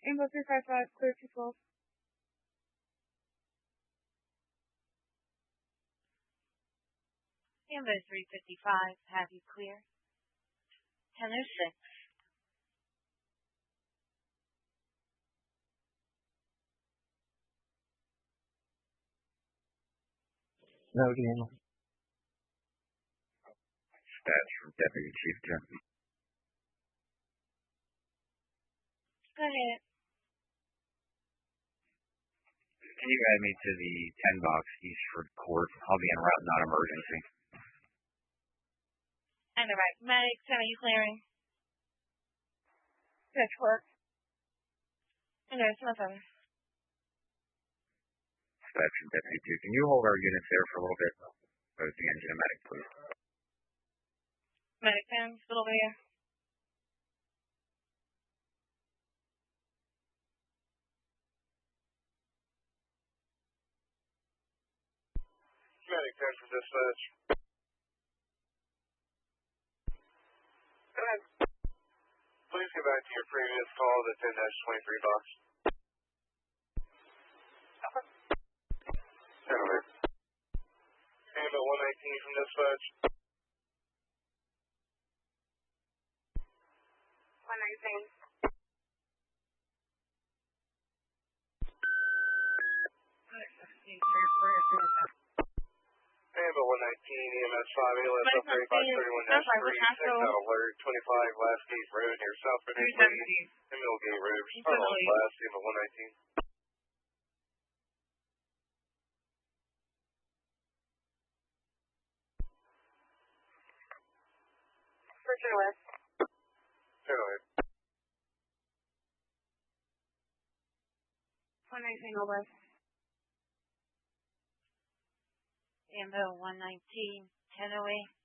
Ingo 355, clear 212. Ingo 355, have you clear? 1006. No, we can handle. That's from Deputy Chief Jim. Go ahead. Can you guide me to the 10 box Eastford Court? I'll be en route, not emergency. And the right. Medic, are you clearing? Yes, clear. And there's nothing. That's from Deputy Chief. Can you hold our units there for a little bit? Both the engine and medic, please. Medic 10, still over here. Medic 10 from dispatch. Go ahead. Please get back to your previous call, the 10-23 box. Anyway. Ambit 119 from dispatch. 119. Ambit 119, EMS 5, ALS up 3531-3, 6 out alert, 25 Last Gate Road near South British Lake, and Millgate Road. Start on last, Ambit 119. Richard West. Anyway. 119 over. Ambo 119, 1008.